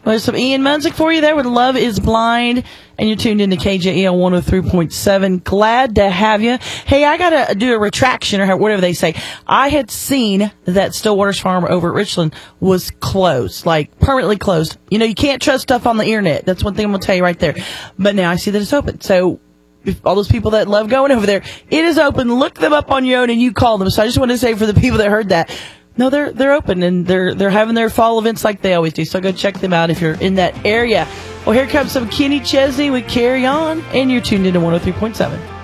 Well, there's some Ian Munzik for you there with Love is Blind, and you're tuned into KJEL 103.7. Glad to have you. Hey, I got to do a retraction or whatever they say. I had seen that Stillwater's Farm over at Richland was closed, like permanently closed. You know, you can't trust stuff on the internet. That's one thing I'm going to tell you right there. But now I see that it's open. So if all those people that love going over there, it is open. Look them up on your own and you call them. So I just wanted to say for the people that heard that, no, they're open and they're having their fall events like they always do. So go check them out if you're in that area. Well, here comes some Kenny Chesney with Carry On, and you're tuned into 103.7.